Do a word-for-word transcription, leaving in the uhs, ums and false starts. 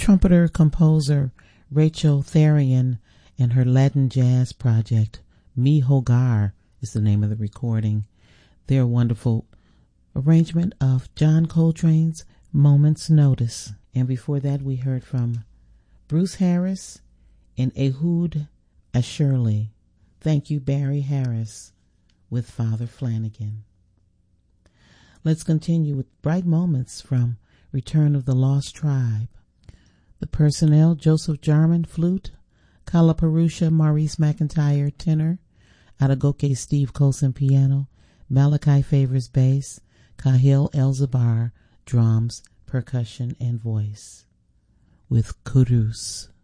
trumpeter-composer Rachel Therian and her Latin jazz project, Mi Hogar is the name of the recording. Their wonderful arrangement of John Coltrane's Moment's Notice. And before that, we heard from Bruce Harris and Ehud Asherle. Thank you, Barry Harris, with Father Flanagan. Let's continue with Bright Moments from Return of the Lost Tribe. The personnel: Joseph Jarman, flute; Kala Purusha, Maurice McIntyre, tenor; Adegoke Steve Colson, piano; Malachi Favors, bass; Kahil El-Zabar, drums, percussion, and voice, with Kudus.